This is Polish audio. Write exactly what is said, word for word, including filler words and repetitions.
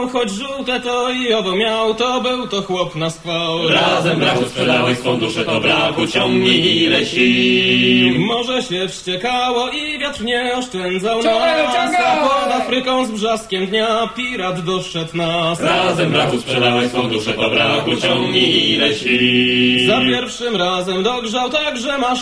choć żółte to i owo miał, to był to chłop na skwał. Razem brachu sprzedałeś swą duszę, to brachu ciągnij ile sił. Morze się wściekało i wiatr nie oszczędzał Ciągaj, nas, ciągaj! a pod Afryką z brzaskiem dnia pirat doszedł nas. Razem brachu sprzedałeś swą duszę, to brachu ciągnij ile sił. Za pierwszym razem dogrzał tak, że masz